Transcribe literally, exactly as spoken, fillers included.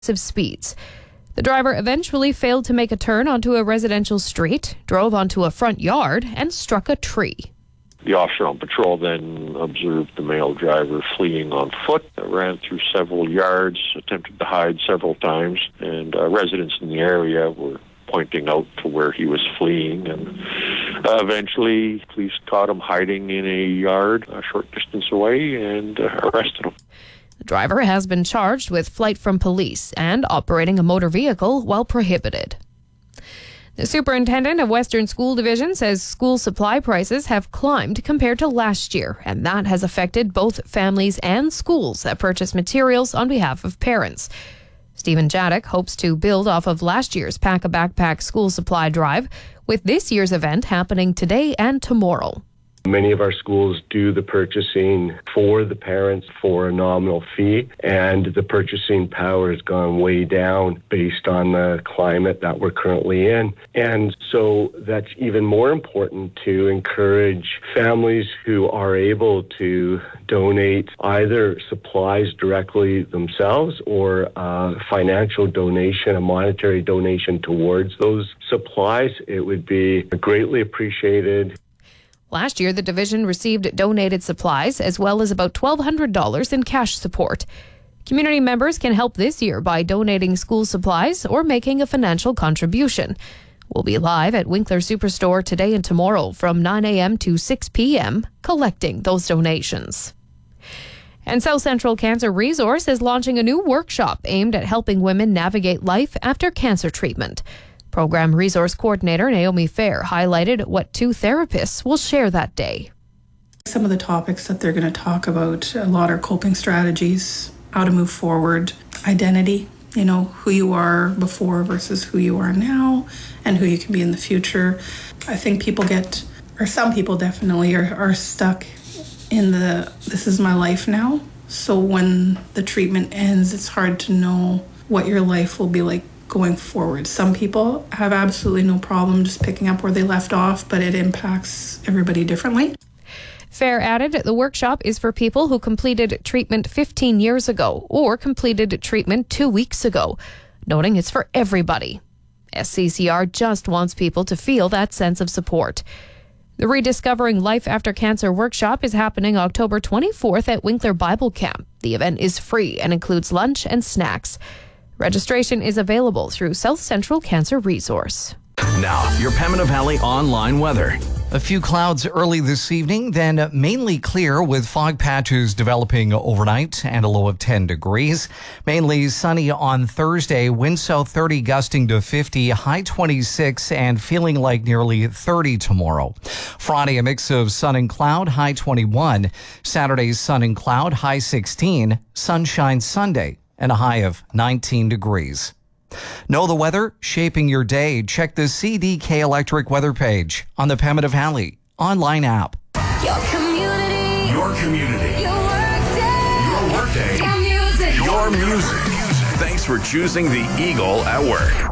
speeds. The driver eventually failed to make a turn onto a residential street, drove onto a front yard, and struck a tree. The officer on patrol then observed the male driver fleeing on foot, ran through several yards, attempted to hide several times, and uh, residents in the area were pointing out to where he was fleeing, and uh, eventually police caught him hiding in a yard a short distance away and uh, arrested him. The driver has been charged with flight from police and operating a motor vehicle while prohibited. The superintendent of Western School Division says school supply prices have climbed compared to last year, and that has affected both families and schools that purchase materials on behalf of parents. Stephen Jadek hopes to build off of last year's Pack a Backpack school supply drive, with this year's event happening today and tomorrow. Many of our schools do the purchasing for the parents for a nominal fee, and the purchasing power has gone way down based on the climate that we're currently in. And so that's even more important to encourage families who are able to donate either supplies directly themselves or a financial donation, a monetary donation towards those supplies. It would be greatly appreciated. Last year, the division received donated supplies as well as about twelve hundred dollars in cash support. Community members can help this year by donating school supplies or making a financial contribution. We'll be live at Winkler Superstore today and tomorrow from nine a.m. to six p.m. collecting those donations. And South Central Cancer Resource is launching a new workshop aimed at helping women navigate life after cancer treatment. Program Resource Coordinator Naomi Fair highlighted what two therapists will share that day. Some of the topics that they're going to talk about, a lot are coping strategies, how to move forward, identity, you know, who you are before versus who you are now, and who you can be in the future. I think people get, or some people definitely are, are stuck in the, this is my life now. So when the treatment ends, it's hard to know what your life will be like going forward. Some people have absolutely no problem just picking up where they left off, but it impacts everybody differently. Fair added, the workshop is for people who completed treatment fifteen years ago or completed treatment two weeks ago, noting it's for everybody. S C C R just wants people to feel that sense of support. The Rediscovering Life After Cancer workshop is happening October twenty-fourth at Winkler Bible Camp. The event is free and includes lunch and snacks. Registration is available through South Central Cancer Resource. Now, your Pembina Valley online weather. A few clouds early this evening, then mainly clear with fog patches developing overnight and a low of ten degrees. Mainly sunny on Thursday, wind south thirty gusting to fifty, high twenty-six and feeling like nearly thirty tomorrow. Friday, a mix of sun and cloud, high twenty-one. Saturday, sun and cloud, high sixteen. Sunshine Sunday and a high of nineteen degrees. Know the weather shaping your day? Check the C D K Electric weather page on the Pembina Valley online app. Your community. Your community. Your workday. Your workday. Your music. Your music. Thanks for choosing the Eagle at work.